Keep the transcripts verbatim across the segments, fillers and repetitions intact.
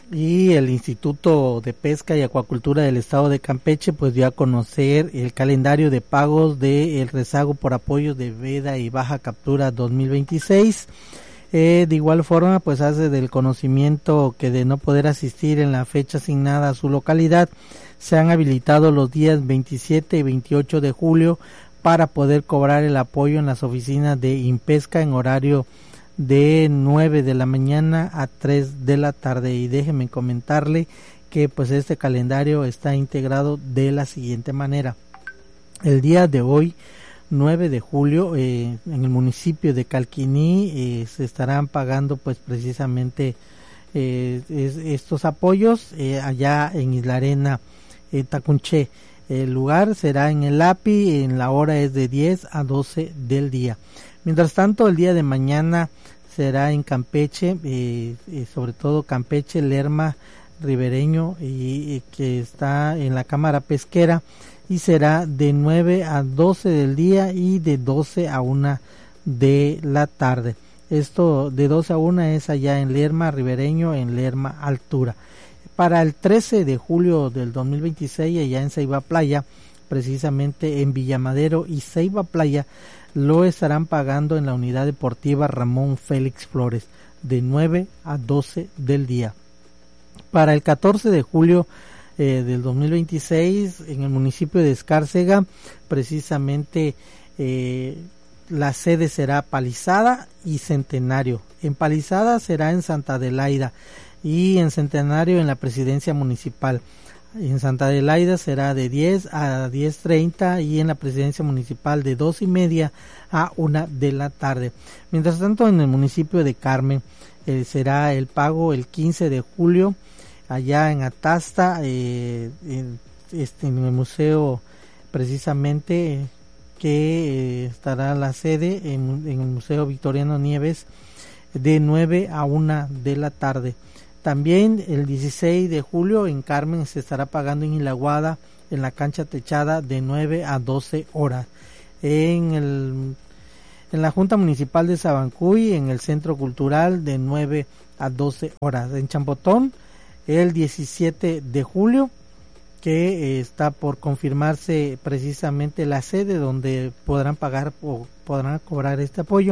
Y el Instituto de Pesca y Acuacultura del Estado de Campeche pues dio a conocer el calendario de pagos del rezago por apoyos de veda y baja captura dos mil veintiséis. Eh, de igual forma pues hace del conocimiento que de no poder asistir en la fecha asignada a su localidad, se han habilitado los días veintisiete y veintiocho de julio para poder cobrar el apoyo en las oficinas de Impesca en horario de nueve de la mañana a tres de la tarde. Y déjeme comentarle que pues este calendario está integrado de la siguiente manera. El día de hoy, nueve de julio, eh, en el municipio de Calquiní eh, se estarán pagando pues precisamente eh, es, estos apoyos eh, allá en Isla Arena, en Tacunché. El lugar será en el A P I, en la hora es de diez a doce del día. Mientras tanto, el día de mañana será en Campeche, eh, eh, sobre todo Campeche, Lerma, Ribereño, y, y que está en la Cámara Pesquera, y será de nueve a doce del día y de doce a una de la tarde. Esto de doce a una es allá en Lerma, Ribereño, en Lerma Altura. Para el trece de julio del dos mil veintiséis, allá en Ceiba Playa, precisamente en Villamadero y Ceiba Playa, lo estarán pagando en la unidad deportiva Ramón Félix Flores, de nueve a doce del día. Para el catorce de julio eh, del dos mil veintiséis, en el municipio de Escárcega, precisamente eh, la sede será Palizada y Centenario. En Palizada será en Santa Adelaida y en Centenario en la presidencia municipal. En Santa Adelaida será de diez a diez treinta y en la presidencia municipal de dos y media a una de la tarde. Mientras tanto, en el municipio de Carmen eh, será el pago el quince de julio allá en Atasta, eh, en, este, en el museo precisamente que eh, estará la sede en, en el Museo Victoriano Nieves, de nueve a una de la tarde. También el dieciséis de julio en Carmen se estará pagando en Ilaguada, en la cancha techada, de nueve a doce horas. En el en la Junta Municipal de Sabancuy, en el Centro Cultural, de nueve a doce horas. En Champotón, el diecisiete de julio, que eh, está por confirmarse precisamente la sede donde podrán pagar o podrán cobrar este apoyo,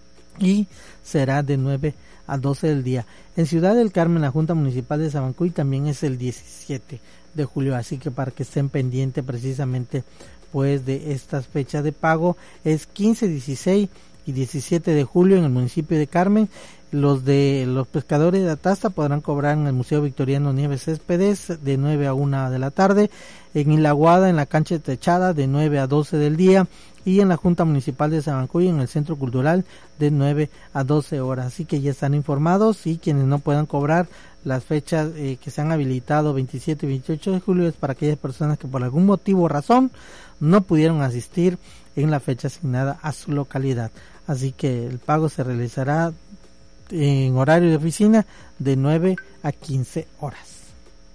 y será de nueve a doce del día. En Ciudad del Carmen, la Junta Municipal de Sabancuy, también es el diecisiete de julio, así que para que estén pendientes precisamente pues de estas fechas de pago, es quince, dieciséis y diecisiete de julio en el municipio de Carmen. Los de los pescadores de Atasta podrán cobrar en el Museo Victoriano Nieves Céspedes de nueve a una de la tarde, en Ilaguada en la cancha techada de nueve a doce del día, y en la Junta Municipal de Sabancuy en el Centro Cultural de nueve a doce horas. Así que ya están informados, y quienes no puedan cobrar, las fechas eh, que se han habilitado veintisiete y veintiocho de julio es para aquellas personas que por algún motivo o razón no pudieron asistir en la fecha asignada a su localidad. Así que el pago se realizará en horario de oficina de nueve a quince horas.